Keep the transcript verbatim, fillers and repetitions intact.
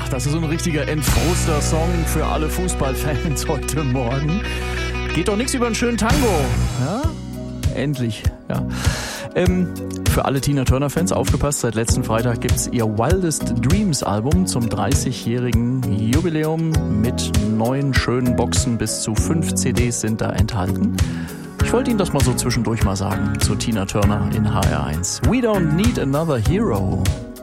das ist so ein richtiger Entfroster-Song für alle Fußballfans heute Morgen. Geht doch nichts über einen schönen Tango. Ja? Endlich, ja. Ähm, für alle Tina Turner-Fans aufgepasst, seit letzten Freitag gibt's ihr Wildest Dreams Album zum dreißigjährigen Jubiläum mit neun schönen Boxen. Bis zu fünf C Ds sind da enthalten. Ich wollte Ihnen das mal so zwischendurch mal sagen zu Tina Turner in H R eins. We don't need another hero.